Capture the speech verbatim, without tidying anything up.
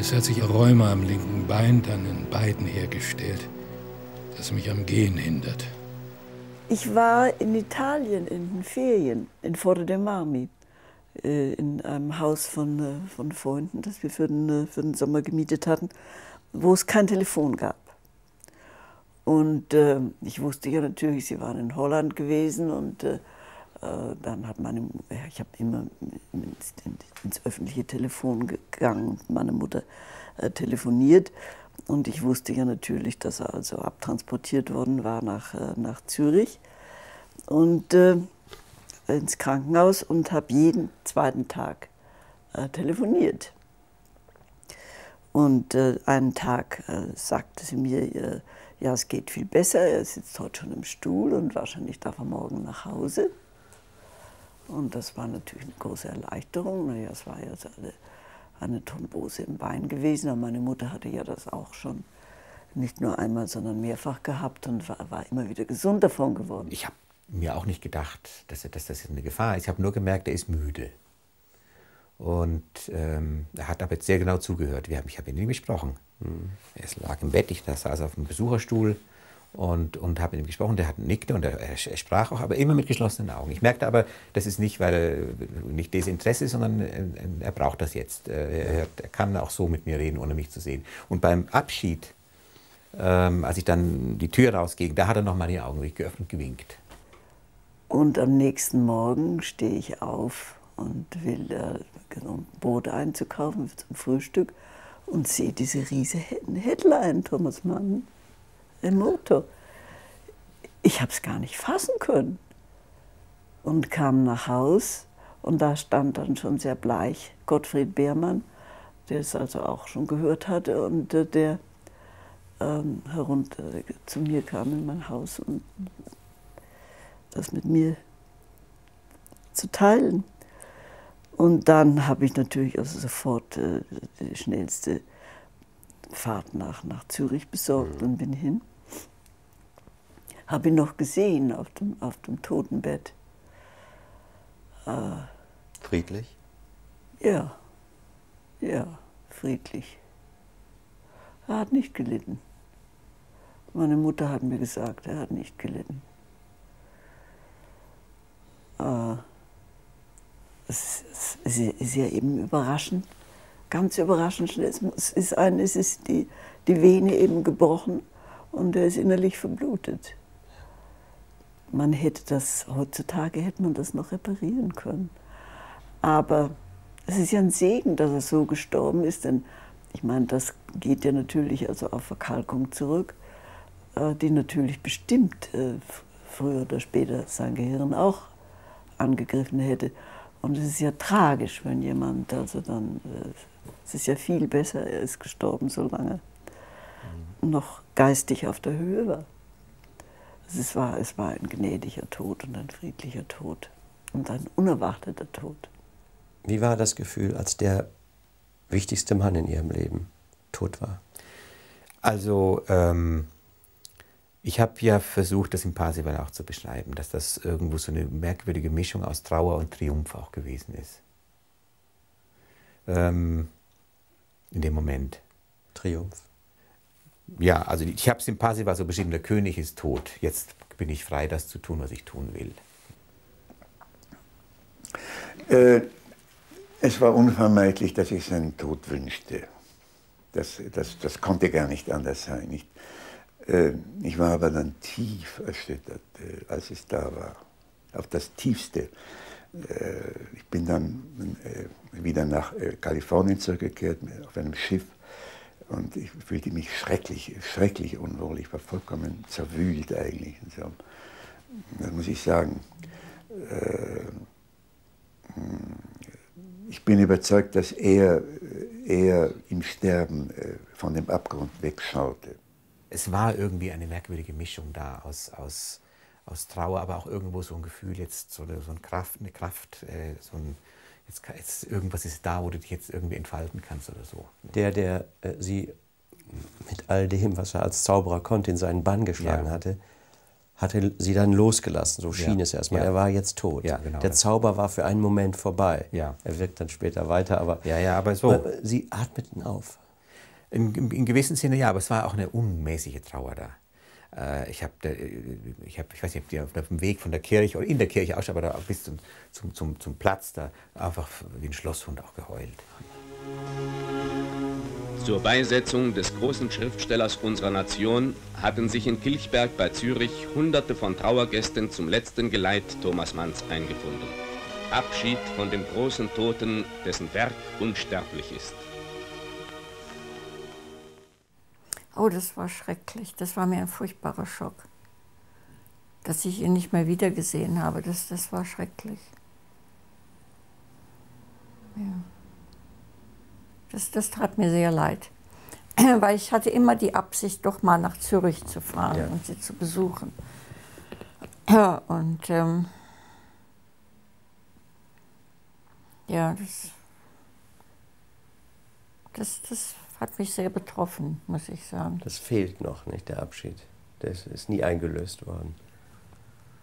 Es hat sich Rheuma am linken Bein, dann in beiden hergestellt, das mich am Gehen hindert. Ich war in Italien in den Ferien, in Forte dei Marmi, in einem Haus von, von Freunden, das wir für den, für den Sommer gemietet hatten, wo es kein Telefon gab. Und äh, ich wusste ja natürlich, sie waren in Holland gewesen und äh, dann hat meine, ich habe immer ins, ins öffentliche Telefon gegangen und meine Mutter äh, telefoniert. Und ich wusste ja natürlich, dass er also abtransportiert worden war nach, äh, nach Zürich und äh, ins Krankenhaus und habe jeden zweiten Tag äh, telefoniert. Und äh, einen Tag äh, sagte sie mir, äh, ja, es geht viel besser, er sitzt heute schon im Stuhl und wahrscheinlich darf er morgen nach Hause. Und das war natürlich eine große Erleichterung. Naja, es war ja so eine, eine Thrombose im Bein gewesen, aber meine Mutter hatte ja das auch schon nicht nur einmal, sondern mehrfach gehabt und war, war immer wieder gesund davon geworden. Ich habe mir auch nicht gedacht, dass, dass das eine Gefahr ist. Ich habe nur gemerkt, er ist müde. Und ähm, er hat aber jetzt sehr genau zugehört. Wir haben, ich habe ihn nie besprochen. Mhm. Er lag im Bett, ich saß auf dem Besucherstuhl und, und habe mit ihm gesprochen. Der hat nickte und er, er sprach auch, aber immer mit geschlossenen Augen. Ich merkte aber, das ist nicht, weil er nicht Desinteresse ist, sondern er, er braucht das jetzt. Er, er kann auch so mit mir reden, ohne mich zu sehen. Und beim Abschied, ähm, als ich dann die Tür rausging, da hat er noch mal die Augen geöffnet und gewinkt. Und am nächsten Morgen stehe ich auf und will äh, ein Brot einzukaufen zum Frühstück und sehe diese riesige Headline, Thomas Mann, im Motor. Ich habe es gar nicht fassen können und kam nach Haus und da stand dann schon sehr bleich Gottfried Beermann, der es also auch schon gehört hatte und äh, der ähm, herunter zu mir kam in mein Haus und das mit mir zu teilen. Und dann habe ich natürlich also sofort äh, die schnellste Fahrt nach, nach Zürich besorgt mhm. und bin hin. Habe ihn noch gesehen auf dem, auf dem Totenbett. Äh, friedlich? Ja, ja, friedlich. Er hat nicht gelitten. Meine Mutter hat mir gesagt, er hat nicht gelitten. Äh, Es ist ja eben überraschend, ganz überraschend. Es ist, ein, es ist die, die Vene eben gebrochen und er ist innerlich verblutet. Man hätte das, heutzutage hätte man das noch reparieren können. Aber es ist ja ein Segen, dass er so gestorben ist, denn ich meine, das geht ja natürlich also auf Verkalkung zurück, die natürlich bestimmt früher oder später sein Gehirn auch angegriffen hätte. Und es ist ja tragisch, wenn jemand, also dann, es ist ja viel besser, er ist gestorben, solange mhm. noch geistig auf der Höhe war. Es war, es war ein gnädiger Tod und ein friedlicher Tod und ein unerwarteter Tod. Wie war das Gefühl, als der wichtigste Mann in Ihrem Leben tot war? Also, ähm, ich habe ja versucht, das im Parzival auch zu beschreiben, dass das irgendwo so eine merkwürdige Mischung aus Trauer und Triumph auch gewesen ist. Ähm, in dem Moment. Triumph? Ja, also ich habe es im Parzival so beschrieben, der König ist tot. Jetzt bin ich frei, das zu tun, was ich tun will. Äh, es war unvermeidlich, dass ich seinen Tod wünschte. Das, das, das konnte gar nicht anders sein. Ich, Ich war aber dann tief erschüttert, als es da war, auf das Tiefste. Ich bin dann wieder nach Kalifornien zurückgekehrt auf einem Schiff und ich fühlte mich schrecklich, schrecklich unwohl. Ich war vollkommen zerwühlt eigentlich. Und so. Das muss ich sagen. Ich bin überzeugt, dass er, er im Sterben von dem Abgrund wegschaute. Es war irgendwie eine merkwürdige Mischung da aus, aus, aus Trauer, aber auch irgendwo so ein Gefühl, jetzt so eine, so eine Kraft, eine Kraft äh, so ein, jetzt, jetzt irgendwas ist da, wo du dich jetzt irgendwie entfalten kannst oder so. Der, der äh, Sie mit all dem, was er als Zauberer konnte, in seinen Bann geschlagen ja. hatte, hatte Sie dann losgelassen, so schien ja. es erstmal. Ja. Er war jetzt tot. Ja, genau. Der Zauber war für einen Moment vorbei. Ja. Er wirkt dann später weiter, aber, ja, ja, aber so. Sie atmeten auf. In, in, in gewissem Sinne ja, aber es war auch eine unmäßige Trauer da. Äh, ich habe, ich, hab, ich weiß nicht, ob die auf dem Weg von der Kirche oder in der Kirche auch, aber da bis zum, zum, zum, zum Platz da einfach wie ein Schlosshund auch geheult. Zur Beisetzung des großen Schriftstellers unserer Nation hatten sich in Kilchberg bei Zürich Hunderte von Trauergästen zum letzten Geleit Thomas Manns eingefunden. Abschied von dem großen Toten, dessen Werk unsterblich ist. Oh, das war schrecklich. Das war mir ein furchtbarer Schock. Dass ich ihn nicht mehr wiedergesehen habe, das, das war schrecklich. Ja. Das, das tat mir sehr leid, weil ich hatte immer die Absicht, doch mal nach Zürich zu fahren ja. und sie zu besuchen. Und ähm, ja, das, das, das hat mich sehr betroffen, muss ich sagen. Das fehlt noch, nicht, der Abschied. Das ist nie eingelöst worden.